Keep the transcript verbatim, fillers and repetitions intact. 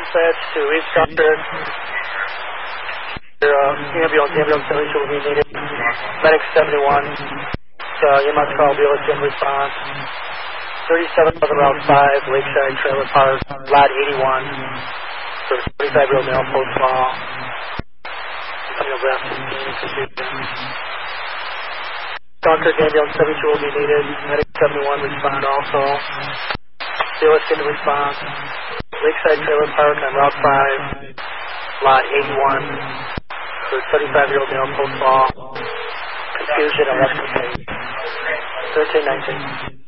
Dispatch to East Concord. Your uh, ambulance, ambulance seventy-two will be needed. Medic seventy-one. Uh, you must call B O S in response. thirty-seven of the Route five, Lakeside Trailer Park, Lot eighty-one. For forty-five-year-old male post-fall. Coming over after fifteen. Concord ambulance seventy-two will be needed. Medic seventy-one respond also. B O S in response. Lakeside Trailer Park on Route five, Lot eighty-one. For thirty-five-year-old male post-fall. Confusion, electric. thirteen nineteen.